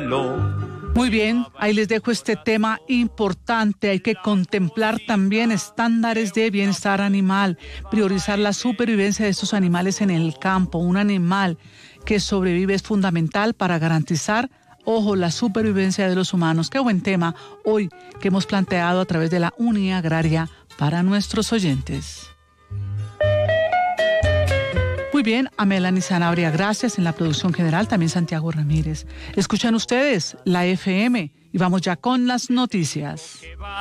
cielo. Muy bien, ahí les dejo este tema importante. Hay que contemplar también estándares de bienestar animal, priorizar la supervivencia de estos animales en el campo. Un animal que sobrevive es fundamental para garantizar, ojo, la supervivencia de los humanos. Qué buen tema hoy que hemos planteado a través de la Uniagraria para nuestros oyentes. Muy bien, a Melanie Sanabria, gracias en la producción general, también Santiago Ramírez. Escuchan ustedes la FM y vamos ya con las noticias.